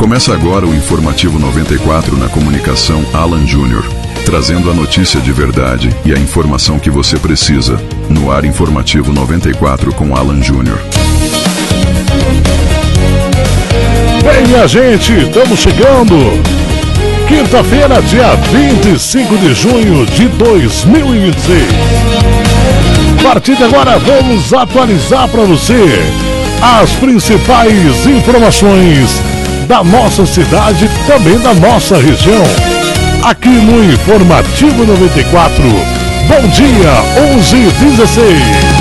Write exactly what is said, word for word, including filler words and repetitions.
Começa agora o Informativo noventa e quatro na comunicação Alan Júnior, trazendo a notícia de verdade e a informação que você precisa. No ar Informativo noventa e quatro com Alan Júnior. Bem, minha gente, estamos chegando. Quinta-feira, dia vinte e cinco de junho de dois mil e vinte e seis. A partir de agora, vamos atualizar para você as principais informações da nossa cidade e também da nossa região. Aqui no Informativo noventa e quatro. Bom dia, onze e dezesseis.